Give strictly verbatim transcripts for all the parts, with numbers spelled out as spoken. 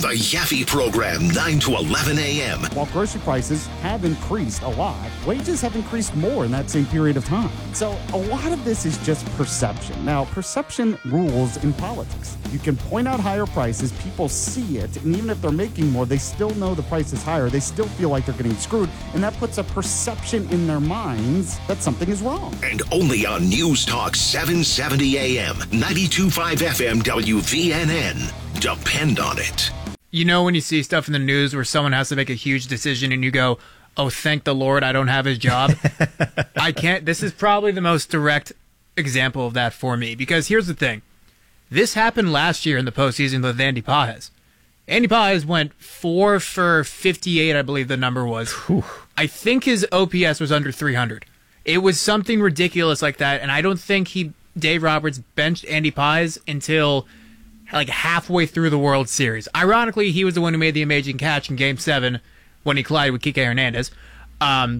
The Yaffe Program, nine to eleven a.m. While grocery prices have increased a lot, wages have increased more in that same period of time. So a lot of this is just perception. Now, perception rules in politics. You can point out higher prices, people see it, and even if they're making more, they still know the price is higher. They still feel like they're getting screwed, and that puts a perception in their minds that something is wrong. And only on News Talk seven seventy a.m., ninety-two point five F M W V N N. Depend on it. You know when you see stuff in the news where someone has to make a huge decision and you go, oh, thank the Lord I don't have his job? I can't. This is probably the most direct example of that for me. Because here's the thing. This happened last year in the postseason with Andy Pages. Andy Pages went four for fifty-eight, I believe the number was. Whew. I think his O P S was under three hundred. It was something ridiculous like that, and I don't think he, Dave Roberts, benched Andy Pages until like halfway through the World Series. Ironically, he was the one who made the amazing catch in Game seven when he collided with Kike Hernandez. Um,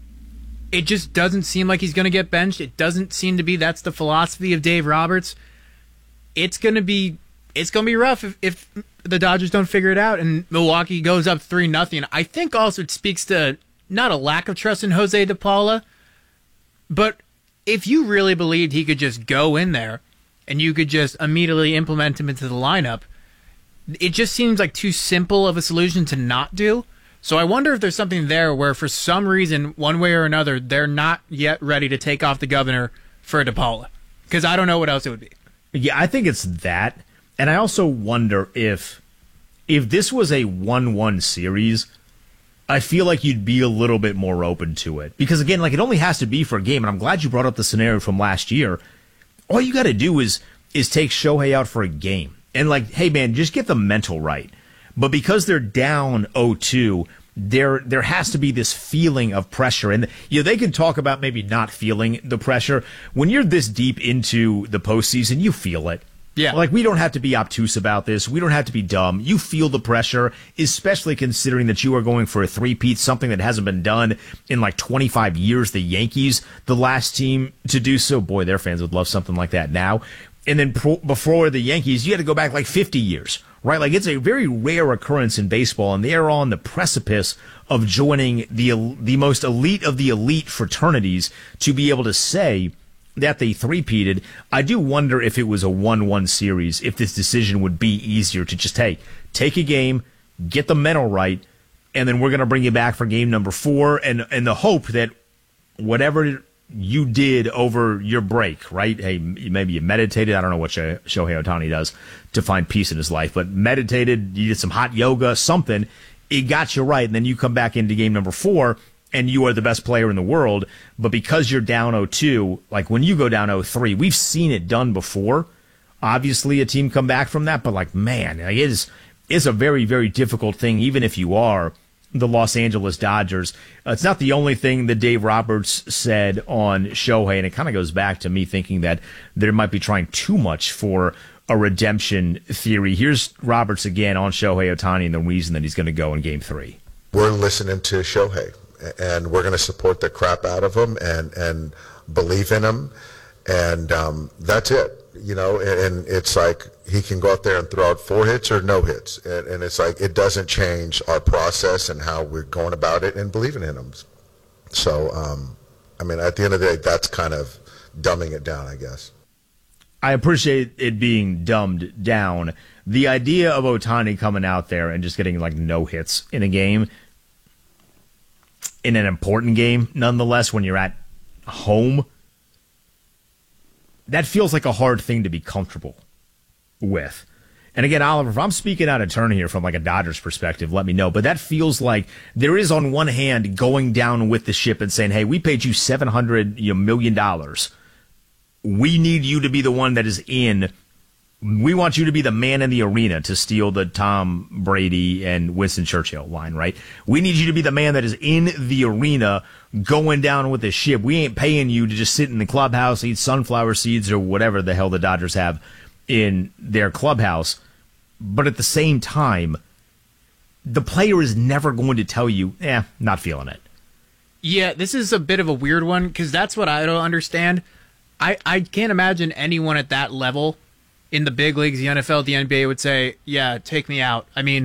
it just doesn't seem like he's going to get benched. It doesn't seem to be that's the philosophy of Dave Roberts. It's going to be it's going to be rough if, if the Dodgers don't figure it out and Milwaukee goes up three nothing. I think also it speaks to not a lack of trust in Jose DePaula, but if you really believed he could just go in there and you could just immediately implement him into the lineup, it just seems like too simple of a solution to not do. So I wonder if there's something there where for some reason, one way or another, they're not yet ready to take off the governor for DePaula. Because I don't know what else it would be. Yeah, I think it's that. And I also wonder if if this was a one one series, I feel like you'd be a little bit more open to it. Because, again, like it only has to be for a game. And I'm glad you brought up the scenario from last year. All you got to do is is take Shohei out for a game. And, like, hey, man, just get the mental right. But because they're down oh two, there there has to be this feeling of pressure. And, you know, they can talk about maybe not feeling the pressure. When you're this deep into the postseason, you feel it. Yeah. Like, we don't have to be obtuse about this. We don't have to be dumb. You feel the pressure, especially considering that you are going for a three-peat, something that hasn't been done in like twenty-five years. The Yankees, the last team to do so. Boy, their fans would love something like that now. And then pro- before the Yankees, you had to go back like fifty years, right? Like, it's a very rare occurrence in baseball, and they are on the precipice of joining the the most elite of the elite fraternities to be able to say that they three-peated. I do wonder if it was a one one series, if this decision would be easier to just, hey, take a game, get the mental right, and then we're going to bring you back for game number four, and, and the hope that whatever you did over your break, right? Hey, maybe you meditated. I don't know what Shohei Ohtani does to find peace in his life, but meditated, you did some hot yoga, something. It got you right, and then you come back into game number four, and you are the best player in the world, but because you're down oh two, like when you go down oh three, we've seen it done before. Obviously, a team come back from that, but like, man, it is, it's a very, very difficult thing, even if you are the Los Angeles Dodgers. Uh, it's not the only thing that Dave Roberts said on Shohei, and it kind of goes back to me thinking that they might be trying too much for a redemption theory. Here's Roberts again on Shohei Ohtani and the reason that he's going to go in game three. We're listening to Shohei, and we're going to support the crap out of him and, and believe in him, and um, that's it. You know, and, and it's like he can go out there and throw out four hits or no hits, and, and it's like it doesn't change our process and how we're going about it and believing in him. So, um, I mean, at the end of the day, that's kind of dumbing it down, I guess. I appreciate it being dumbed down. The idea of Ohtani coming out there and just getting like no hits in a game, in an important game, nonetheless, when you're at home, that feels like a hard thing to be comfortable with. And again, Oliver, if I'm speaking out of turn here from like a Dodgers perspective, let me know. But that feels like there is on one hand going down with the ship and saying, hey, we paid you seven hundred million dollars. We need you to be the one that is in. We want you to be the man in the arena, to steal the Tom Brady and Winston Churchill line, right? We need you to be the man that is in the arena going down with the ship. We ain't paying you to just sit in the clubhouse, eat sunflower seeds or whatever the hell the Dodgers have in their clubhouse. But at the same time, the player is never going to tell you, eh, not feeling it. Yeah, this is a bit of a weird one because that's what I don't understand. I, I can't imagine anyone at that level in the big leagues, the N F L, the N B A would say, yeah, take me out. I mean,